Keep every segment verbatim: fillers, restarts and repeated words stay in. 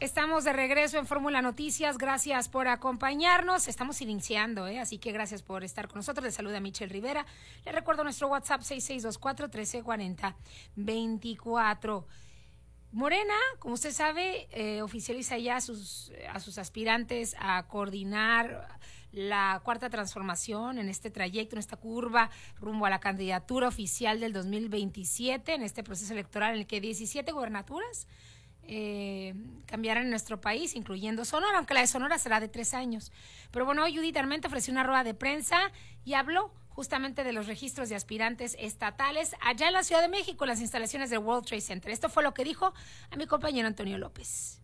Estamos de regreso en Fórmula Noticias, gracias por acompañarnos, estamos iniciando, ¿eh? Así que gracias por estar con nosotros, les saluda Michelle Rivera, les recuerdo nuestro WhatsApp seis seis dos cuatro, uno tres cuatro cero, dos cuatro. Morena, como usted sabe, eh, oficializa ya a sus, a sus aspirantes a coordinar la cuarta transformación en este trayecto, en esta curva rumbo a la candidatura oficial del dos mil veintisiete, en este proceso electoral en el que diecisiete gubernaturas Eh, cambiarán en nuestro país, incluyendo Sonora, aunque la de Sonora será de tres años. Pero bueno, hoy Judith Armenta ofreció una rueda de prensa y habló justamente de los registros de aspirantes estatales allá en la Ciudad de México, en las instalaciones del World Trade Center. Esto fue lo que dijo a mi compañero Antonio López.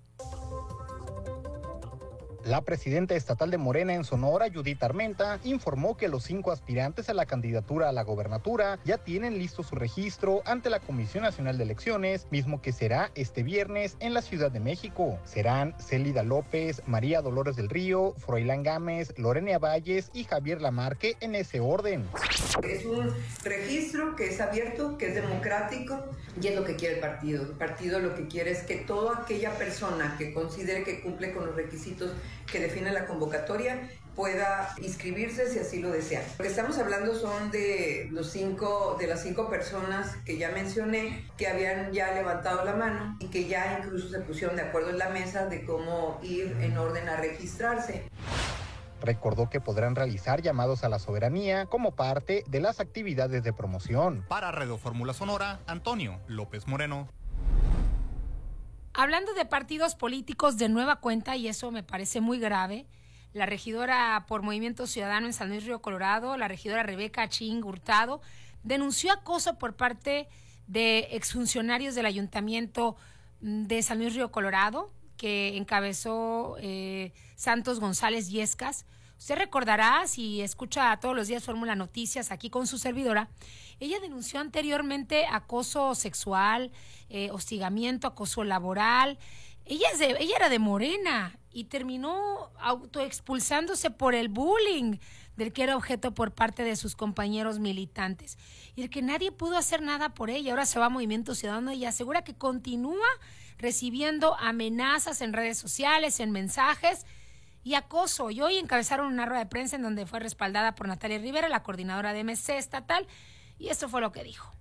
La presidenta estatal de Morena en Sonora, Judith Armenta, informó que los cinco aspirantes a la candidatura a la gobernatura ya tienen listo su registro ante la Comisión Nacional de Elecciones, mismo que será este viernes en la Ciudad de México. Serán Célida López, María Dolores del Río, Froilán Gámez, Lorena Valles y Javier Lamarque en ese orden. Es un registro que es abierto, que es democrático y es lo que quiere el partido. El partido lo que quiere es que toda aquella persona que considere que cumple con los requisitos que define la convocatoria pueda inscribirse si así lo desea. Lo que estamos hablando son de los cinco, de las cinco personas que ya mencioné, que habían ya levantado la mano y que ya incluso se pusieron de acuerdo en la mesa de cómo ir en orden a registrarse. Recordó que podrán realizar llamados a la soberanía como parte de las actividades de promoción. Para Radio Fórmula Sonora, Antonio López Moreno. Hablando de partidos políticos de nueva cuenta, y eso me parece muy grave, la regidora por Movimiento Ciudadano en San Luis Río Colorado, la regidora Rebeca Ching Hurtado, denunció acoso por parte de exfuncionarios del Ayuntamiento de San Luis Río Colorado, que encabezó eh, Santos González Yescas. Usted recordará, si escucha todos los días Fórmula Noticias aquí con su servidora, ella denunció anteriormente acoso sexual, eh, hostigamiento, acoso laboral. Ella, es de, ella era de Morena y terminó autoexpulsándose por el bullying del que era objeto por parte de sus compañeros militantes. Y el que nadie pudo hacer nada por ella. Ahora se va a Movimiento Ciudadano y asegura que continúa recibiendo amenazas en redes sociales, en mensajes y acoso. Y hoy encabezaron una rueda de prensa en donde fue respaldada por Natalia Rivera, la coordinadora de M C estatal, y esto fue lo que dijo.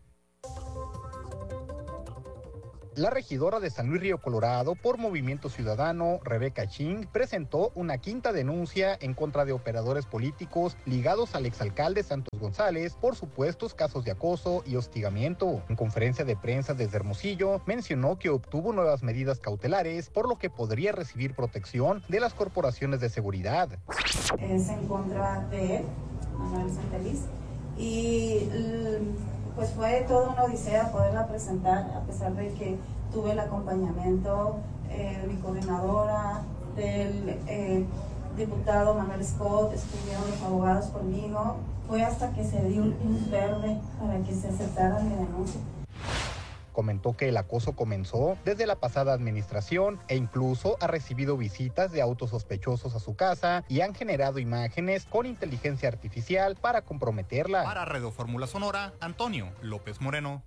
La regidora de San Luis Río Colorado por Movimiento Ciudadano, Rebeca Ching, presentó una quinta denuncia en contra de operadores políticos ligados al exalcalde Santos González por supuestos casos de acoso y hostigamiento. En conferencia de prensa desde Hermosillo, mencionó que obtuvo nuevas medidas cautelares, por lo que podría recibir protección de las corporaciones de seguridad. Es en contra de él, Manuel Santeliz, y pues fue toda una odisea poderla presentar, a pesar de que tuve el acompañamiento eh, de mi coordinadora, del eh, diputado Manuel Scott, estuvieron los abogados conmigo. Fue hasta que se dio un verde para que se aceptara mi denuncia. Comentó que el acoso comenzó desde la pasada administración e incluso ha recibido visitas de autos sospechosos a su casa y han generado imágenes con inteligencia artificial para comprometerla. Para Radio Fórmula Sonora, Antonio López Moreno.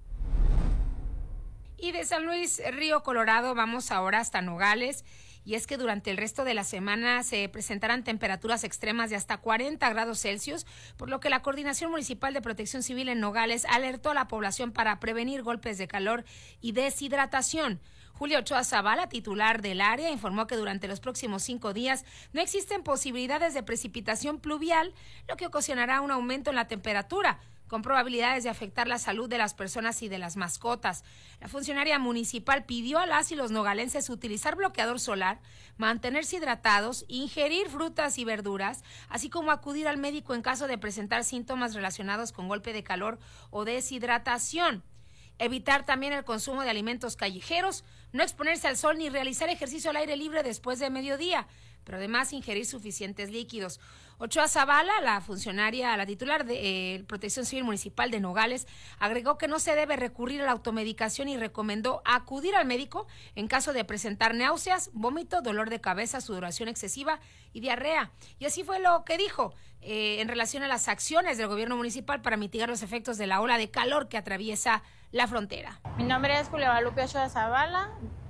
Y de San Luis Río Colorado vamos ahora hasta Nogales, y es que durante el resto de la semana se presentarán temperaturas extremas de hasta cuarenta grados Celsius, por lo que la Coordinación Municipal de Protección Civil en Nogales alertó a la población para prevenir golpes de calor y deshidratación. Julio Ochoa Zavala, titular del área, informó que durante los próximos cinco días no existen posibilidades de precipitación pluvial, lo que ocasionará un aumento en la temperatura, con probabilidades de afectar la salud de las personas y de las mascotas. La funcionaria municipal pidió a las y los nogalenses utilizar bloqueador solar, mantenerse hidratados, ingerir frutas y verduras, así como acudir al médico en caso de presentar síntomas relacionados con golpe de calor o deshidratación. Evitar también el consumo de alimentos callejeros, no exponerse al sol ni realizar ejercicio al aire libre después de mediodía, pero además ingerir suficientes líquidos. Ochoa Zavala, la funcionaria, la titular de eh, Protección Civil Municipal de Nogales, agregó que no se debe recurrir a la automedicación y recomendó acudir al médico en caso de presentar náuseas, vómito, dolor de cabeza, sudoración excesiva y diarrea. Y así fue lo que dijo eh, en relación a las acciones del gobierno municipal para mitigar los efectos de la ola de calor que atraviesa la frontera. Mi nombre es Julia Guadalupe Ochoa Zavala,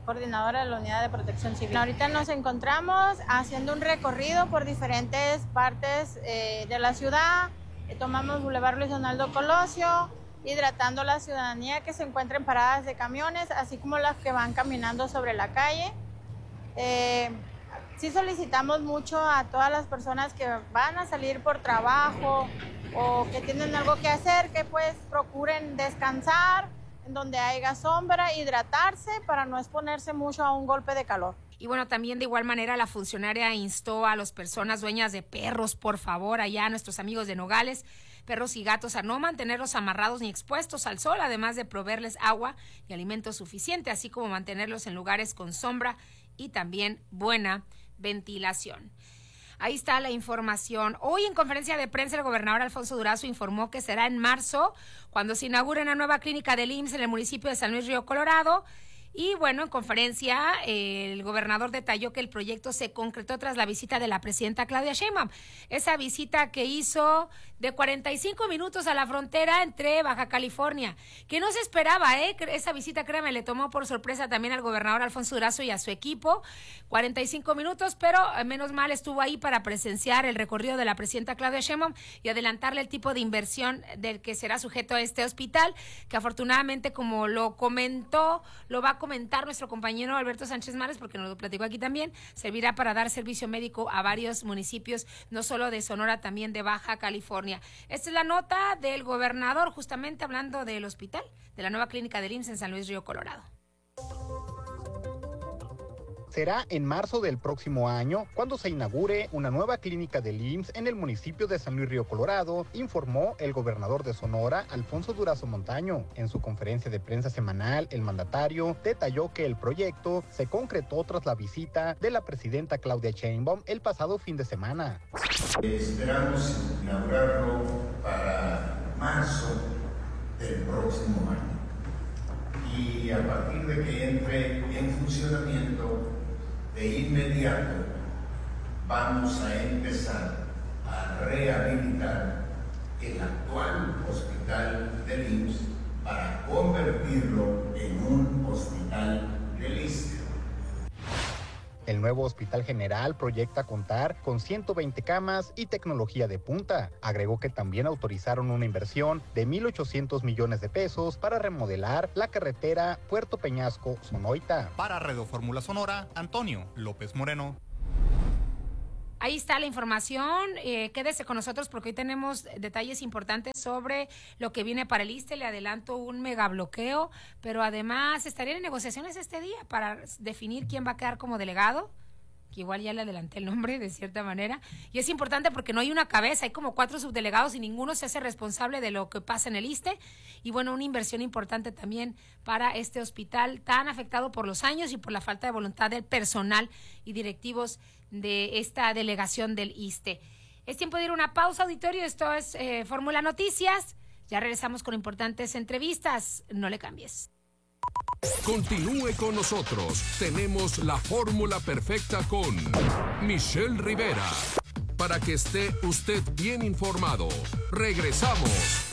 coordinadora de la Unidad de Protección Civil. Ahorita nos encontramos haciendo un recorrido por diferentes partes eh, de la ciudad. Eh, tomamos Boulevard Luis Donaldo Colosio, hidratando a la ciudadanía que se encuentra en paradas de camiones, así como las que van caminando sobre la calle. Eh, sí solicitamos mucho a todas las personas que van a salir por trabajo o que tienen algo que hacer, que pues procuren descansar en donde haya sombra, hidratarse para no exponerse mucho a un golpe de calor. Y bueno, también de igual manera la funcionaria instó a las personas dueñas de perros, por favor, allá a nuestros amigos de Nogales, perros y gatos, a no mantenerlos amarrados ni expuestos al sol, además de proveerles agua y alimento suficiente, así como mantenerlos en lugares con sombra y también buena ventilación. Ahí está la información. Hoy en conferencia de prensa el gobernador Alfonso Durazo informó que será en marzo cuando se inaugure una nueva clínica del I M S S en el municipio de San Luis Río Colorado. Y bueno, en conferencia eh, el gobernador detalló que el proyecto se concretó tras la visita de la presidenta Claudia Sheinbaum. Esa visita que hizo de cuarenta y cinco minutos a la frontera entre Baja California, que no se esperaba, ¿eh? Esa visita, créame, le tomó por sorpresa también al gobernador Alfonso Durazo y a su equipo. cuarenta y cinco minutos, pero eh, menos mal estuvo ahí para presenciar el recorrido de la presidenta Claudia Sheinbaum y adelantarle el tipo de inversión del que será sujeto a este hospital, que afortunadamente, como lo comentó, lo va a comentar nuestro compañero Alberto Sánchez Mares, porque nos lo platicó aquí también, servirá para dar servicio médico a varios municipios, no solo de Sonora, también de Baja California. Esta es la nota del gobernador, justamente hablando del hospital, de la nueva clínica del I M S S en San Luis Río Colorado. Será en marzo del próximo año cuando se inaugure una nueva clínica del I M S S en el municipio de San Luis Río Colorado, informó el gobernador de Sonora, Alfonso Durazo Montaño. En su conferencia de prensa semanal, el mandatario detalló que el proyecto se concretó tras la visita de la presidenta Claudia Sheinbaum el pasado fin de semana. Esperamos inaugurarlo para marzo del próximo año y a partir de que entre en funcionamiento, de inmediato vamos a empezar a rehabilitar el actual hospital del I M S S para convertirlo en un hospital del ISSSTE. El nuevo hospital general proyecta contar con ciento veinte camas y tecnología de punta. Agregó que también autorizaron una inversión de mil ochocientos millones de pesos para remodelar la carretera Puerto Peñasco-Sonoita. Para Radio Fórmula Sonora, Antonio López Moreno. Ahí está la información, eh, quédese con nosotros porque hoy tenemos detalles importantes sobre lo que viene para el ISSSTE. Le adelanto un megabloqueo, pero además estarían en negociaciones este día para definir quién va a quedar como delegado, que igual ya le adelanté el nombre de cierta manera, y es importante porque no hay una cabeza, hay como cuatro subdelegados y ninguno se hace responsable de lo que pasa en el ISSSTE, y bueno, una inversión importante también para este hospital tan afectado por los años y por la falta de voluntad del personal y directivos de esta delegación del ISSSTE. Es tiempo de ir a una pausa, auditorio. Esto es eh, Fórmula Noticias. Ya regresamos con importantes entrevistas. No le cambies. Continúe con nosotros. Tenemos la fórmula perfecta con Michelle Rivera. Para que esté usted bien informado. Regresamos.